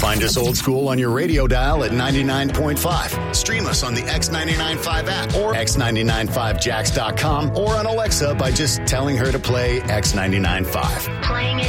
Find us old school on your radio dial at 99.5. Stream us on the X995 app or x995jax.com or on Alexa by just telling her to play X995. Playing it.